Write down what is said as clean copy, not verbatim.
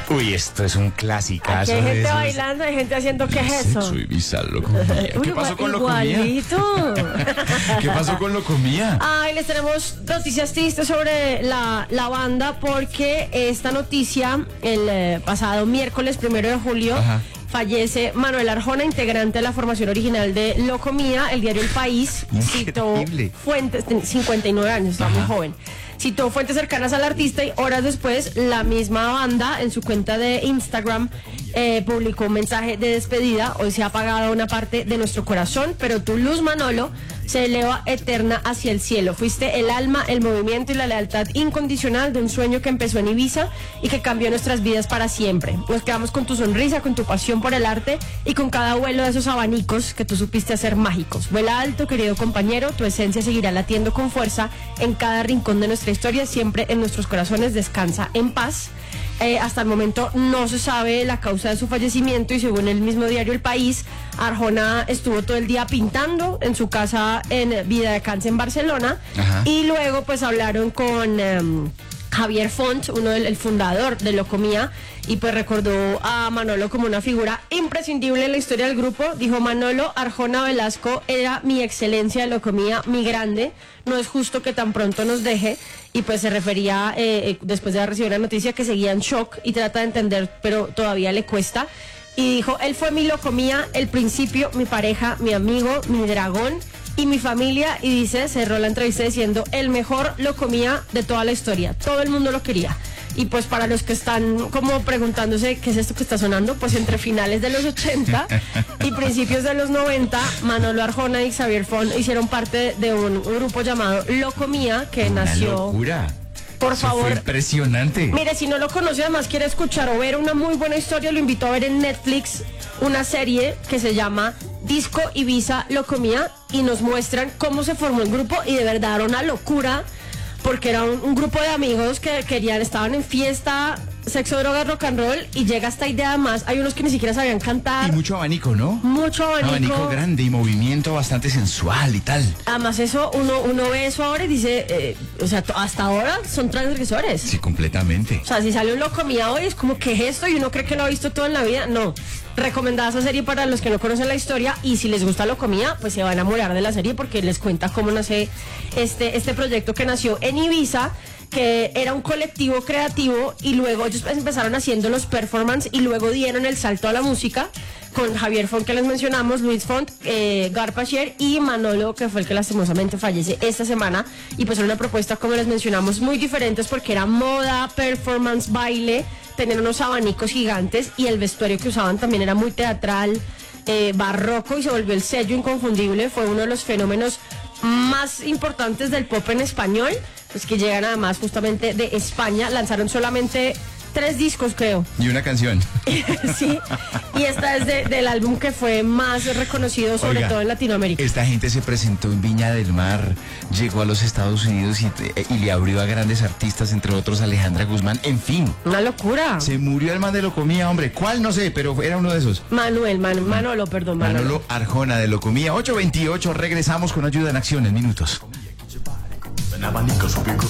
Uy, esto es un clasicazo. Aquí hay gente de esos. bailando, hay gente haciendo ¿qué es eso? Sexo y visa, locomía. ¿Qué pasó con locomía? Igualito. ¿Qué pasó con locomía? Ay, les tenemos noticias tristes sobre la banda porque esta noticia, el pasado miércoles 1 de julio, Ajá. fallece Manuel Arjona, integrante de la formación original de Locomía. El diario El País citó Increíble. fuentes, 59 años, está muy joven. Citó fuentes cercanas al artista y horas después la misma banda en su cuenta de Instagram publicó un mensaje de despedida. Hoy se ha apagado una parte de nuestro corazón, pero tu luz, Manolo, se eleva eterna hacia el cielo. Fuiste el alma, el movimiento y la lealtad incondicional de un sueño que empezó en Ibiza y que cambió nuestras vidas para siempre. Nos quedamos con tu sonrisa, con tu pasión por el arte y con cada vuelo de esos abanicos que tú supiste hacer mágicos. Vuela alto, querido compañero, tu esencia seguirá latiendo con fuerza en cada rincón de nuestra historia, siempre en nuestros corazones. Descansa en paz. Hasta el momento no se sabe la causa de su fallecimiento y según el mismo diario El País, Arjona estuvo todo el día pintando en su casa en Viladecans en Barcelona. Ajá. Y luego pues hablaron con Javier Font, el fundador de Locomía, y pues recordó a Manolo como una figura imprescindible en la historia del grupo. Dijo: Manolo Arjona Velasco era mi excelencia de Locomía, mi grande, no es justo que tan pronto nos deje. Y pues se refería, después de recibir la noticia, que seguía en shock y trata de entender, pero todavía le cuesta. Y dijo: él fue mi Locomía, el principio, mi pareja, mi amigo, mi dragón y mi familia. Y dice, cerró la entrevista diciendo: el mejor Locomía de toda la historia, todo el mundo lo quería. Y pues para los que están como preguntándose qué es esto que está sonando, pues entre finales de los 80 y principios de los 90, Manolo Arjona y Xavier Font hicieron parte de un grupo llamado Locomía, que Una nació... locura. Por Eso favor. fue impresionante. Mire, si no lo conoce, además quiere escuchar o ver una muy buena historia, lo invito a ver en Netflix una serie que se llama Disco Ibiza Locomía y nos muestran cómo se formó el grupo y de verdad era una locura porque era un grupo de amigos que estaban en fiesta, sexo, drogas, rock and roll y llega esta idea. Además hay unos que ni siquiera sabían cantar. Y mucho abanico, ¿no? Mucho abanico. Abanico grande y movimiento bastante sensual y tal. Además eso, uno ve eso ahora y dice, o sea, hasta ahora son transgresores. Sí, completamente. O sea, si sale un Locomía hoy es como, ¿qué es esto? Y uno cree que lo ha visto todo en la vida. No. Recomendada esa serie para los que no conocen la historia, y si les gusta Locomía, pues se van a enamorar de la serie porque les cuenta cómo nace este proyecto que nació en Ibiza, que era un colectivo creativo, y luego ellos empezaron haciendo los performance y luego dieron el salto a la música con Javier Font, que les mencionamos, Luis Font, Garpacher y Manolo, que fue el que lastimosamente fallece esta semana. Y pues era una propuesta, como les mencionamos, muy diferentes porque era moda, performance, baile, tenían unos abanicos gigantes y el vestuario que usaban también era muy teatral, barroco, y se volvió el sello inconfundible. Fue uno de los fenómenos más importantes del pop en español, pues que llegan además justamente de España. Lanzaron solamente 3 discos, creo. Y una canción. Sí, y esta es del álbum que fue más reconocido, sobre Oiga, todo en Latinoamérica. Esta gente se presentó en Viña del Mar, llegó a los Estados Unidos y le abrió a grandes artistas, entre otros Alejandra Guzmán. En fin, Una locura. se murió el man de Locomía, hombre. ¿Cuál? No sé, pero era uno de esos. Manolo, perdón, Manolo. Manolo Arjona de Locomía. 8:28, regresamos con Ayuda en Acción en minutos. En abanico, su pico.